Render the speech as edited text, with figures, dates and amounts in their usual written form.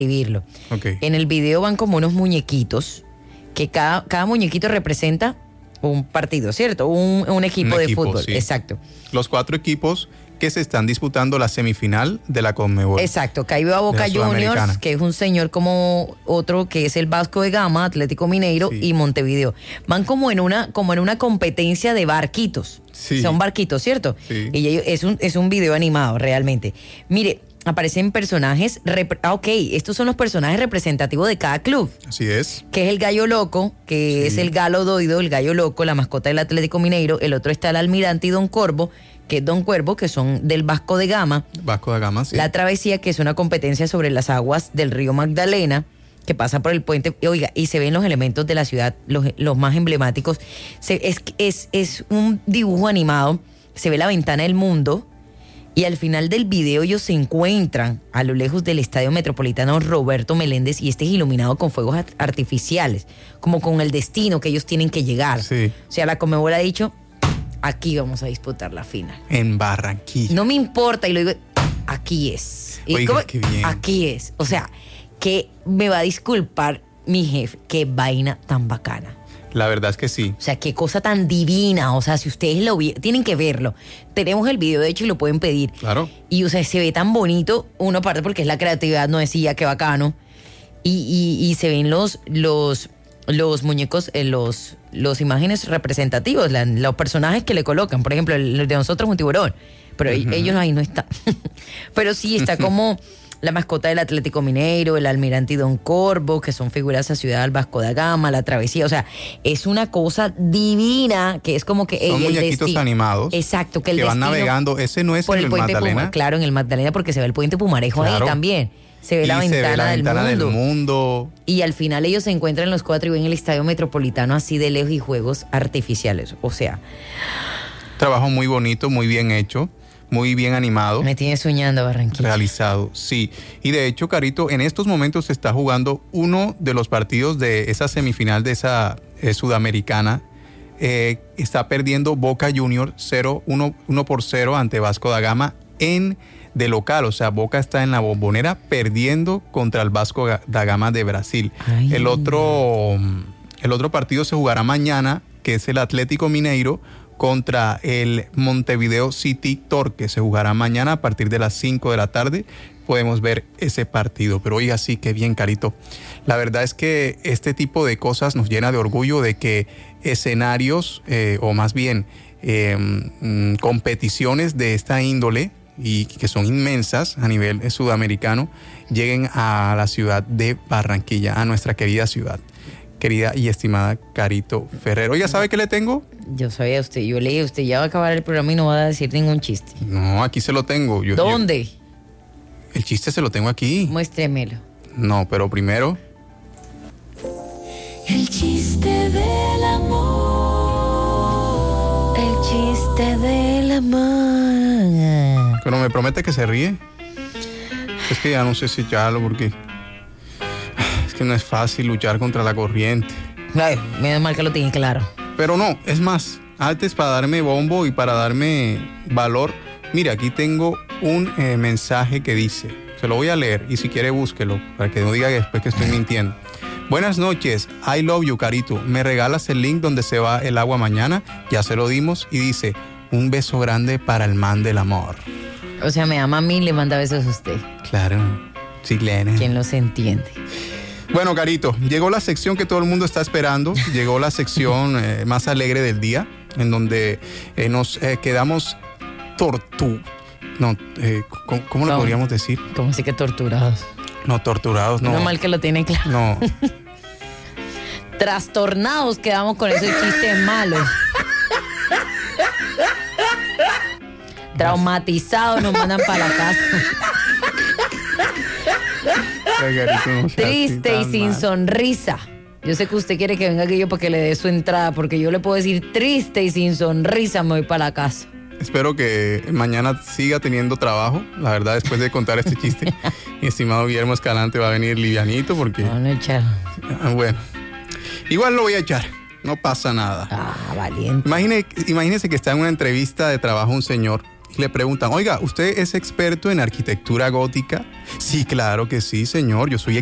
describirlo. Okay. En el video van como unos muñequitos, que cada muñequito representa un partido, ¿cierto? Un equipo de fútbol, sí. Exacto. Los 4 equipos que se están disputando la semifinal de la Conmebol. Exacto, que ahí veo a Boca Juniors, que es un señor como otro que es el Vasco de Gama, Atlético Mineiro, sí, y Montevideo. Van como en una competencia de barquitos. Sí. Son barquitos, ¿cierto? Sí. Y es un video animado, realmente. Mire, aparecen personajes, estos son los personajes representativos de cada club. Así es. Que es el gallo loco, que es el galo doido, el gallo loco, la mascota del Atlético Mineiro. El otro está el almirante y Don Corvo, que es Don Cuervo, que son del Vasco de Gama. Vasco de Gama, sí. La Travesía, que es una competencia sobre las aguas del río Magdalena, que pasa por el puente. Oiga, y se ven los elementos de la ciudad, los más emblemáticos. Es un dibujo animado, se ve la ventana del mundo, y al final del video ellos se encuentran a lo lejos del Estadio Metropolitano Roberto Meléndez, y este es iluminado con fuegos artificiales, como con el destino que ellos tienen que llegar. Sí. O sea, la Conmebol ha dicho, aquí vamos a disputar la final. En Barranquilla. No me importa, y lo digo, aquí es. Y oiga, qué bien. Aquí es. O sea, que me va a disculpar mi jefe, qué vaina tan bacana. La verdad es que sí. O sea, qué cosa tan divina. O sea, si ustedes lo vieron, tienen que verlo. Tenemos el video, de hecho, y lo pueden pedir. Claro. Y, o sea, se ve tan bonito, uno aparte porque es la creatividad, no decía, qué bacano. Y se ven los muñecos, los imágenes representativos, los personajes que le colocan. Por ejemplo, el de nosotros es un tiburón, pero ellos ahí no están. Pero sí está como la mascota del Atlético Mineiro, el almirante y Don Corvo, que son figuras asociadas al Vasco da Gama, la Travesía. O sea, es una cosa divina, que es como que son muñequitos animados. Exacto, que van navegando. Ese no es por en el puente Magdalena. Claro, en el Magdalena, porque se ve el puente Pumarejo ahí también. Se ve la ventana del mundo. Y al final ellos se encuentran los 4 y ven el Estadio Metropolitano así de lejos y juegos artificiales. O sea, trabajo muy bonito, muy bien hecho, muy bien animado. Me tiene soñando Barranquilla. Realizado, sí. Y de hecho, Carito, en estos momentos se está jugando uno de los partidos de esa semifinal de esa sudamericana. Está perdiendo Boca Juniors 1-0 ante Vasco da Gama de local. O sea, Boca está en la Bombonera perdiendo contra el Vasco da Gama de Brasil. Ay. El otro partido se jugará mañana, que es el Atlético Mineiro contra el Montevideo City Torque. Se jugará mañana a partir de las 5 de la tarde. Podemos ver ese partido. Pero oiga, sí, qué bien, Carito. La verdad es que este tipo de cosas nos llena de orgullo de que escenarios, o más bien competiciones de esta índole, y que son inmensas a nivel sudamericano, lleguen a la ciudad de Barranquilla, a nuestra querida ciudad. Querida y estimada Carito Ferrer. Oiga, ¿sabe qué le tengo? Yo sabía usted, yo leí, usted ya va a acabar el programa y no va a decir ningún chiste. No, aquí se lo tengo. ¿Dónde? El chiste se lo tengo aquí. Muéstremelo. No, pero primero... El chiste del amor. El chiste del amor. Pero me promete que se ríe. Es que ya no sé si echarlo porque... Es que no es fácil luchar contra la corriente. Ay, menos mal que lo tiene claro. Pero no, es más, antes para darme bombo y para darme valor, mira, aquí tengo un mensaje que dice, se lo voy a leer y si quiere búsquelo, para que no diga después que estoy mintiendo. Buenas noches, I love you, Carito. ¿Me regalas el link donde se va el agua mañana? Ya se lo dimos y dice, un beso grande para el man del amor. O sea, me ama a mí y le manda besos a usted. Claro, chilena. ¿Quién los entiende? Bueno, Carito, llegó la sección que todo el mundo está esperando. Llegó la sección más alegre del día, en donde nos quedamos ¿cómo lo podríamos decir? ¿Cómo así que torturados? No, torturados, no. No mal que lo tiene claro. No. Trastornados quedamos con esos chistes malos. Traumatizados nos mandan para la casa. Triste y sin sonrisa. Yo sé que usted quiere que venga aquí yo para que le dé su entrada, porque yo le puedo decir triste y sin sonrisa me voy para la casa. Espero que mañana siga teniendo trabajo, la verdad, después de contar este chiste. Mi estimado Guillermo Escalante va a venir livianito porque... No, no echar. Bueno, igual lo voy a echar, no pasa nada. Ah, valiente. Imagínese que está en una entrevista de trabajo un señor y le preguntan, oiga, ¿usted es experto en arquitectura gótica? Sí, claro que sí, señor, yo soy